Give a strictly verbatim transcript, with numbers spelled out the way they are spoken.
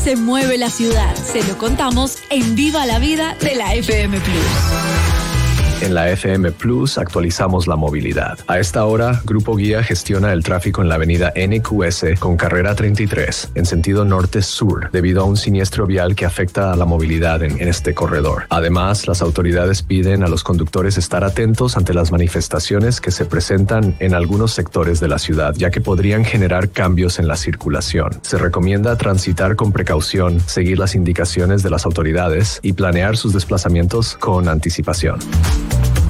se mueve la ciudad. Se lo contamos en Viva la Vida de la F M Plus. En la F M Plus actualizamos la movilidad. A esta hora, Grupo Guía gestiona el tráfico en la avenida N Q S con carrera treinta y tres, en sentido norte-sur, debido a un siniestro vial que afecta a la movilidad en, en este corredor. Además, las autoridades piden a los conductores estar atentos ante las manifestaciones que se presentan en algunos sectores de la ciudad, ya que podrían generar cambios en la circulación. Se recomienda transitar con precaución, seguir las indicaciones de las autoridades y planear sus desplazamientos con anticipación.